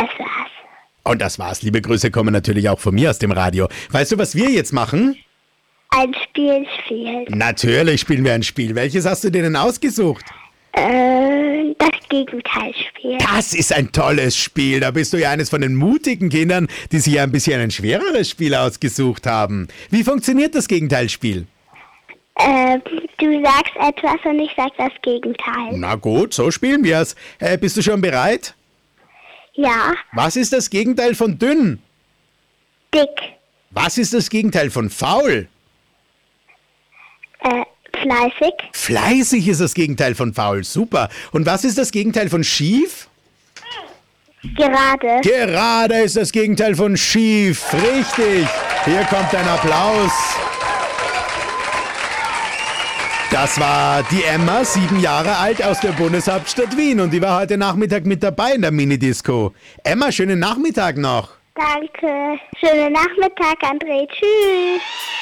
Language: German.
Das war's. Und das war's. Liebe Grüße kommen natürlich auch von mir aus dem Radio. Weißt du, was wir jetzt machen? Ein Spiel spielen. Natürlich spielen wir ein Spiel. Welches hast du dir denn ausgesucht? Das Gegenteilspiel. Das ist ein tolles Spiel. Da bist du ja eines von den mutigen Kindern, die sich ja ein bisschen ein schwereres Spiel ausgesucht haben. Wie funktioniert das Gegenteilspiel? Du sagst etwas und ich sag das Gegenteil. Na gut, so spielen wir's. Bist du schon bereit? Ja, Was ist das Gegenteil von dünn? dick. Was ist das Gegenteil von faul? Fleißig. Fleißig ist das Gegenteil von faul. Super. Und was ist das Gegenteil von schief? Gerade. Gerade ist das Gegenteil von schief. Richtig. Hier kommt ein Applaus. Das war die Emma, 7 Jahre alt, aus der Bundeshauptstadt Wien. Und die war heute Nachmittag mit dabei in der Minidisco. Emma, schönen Nachmittag noch. Danke. Schönen Nachmittag, André. Tschüss.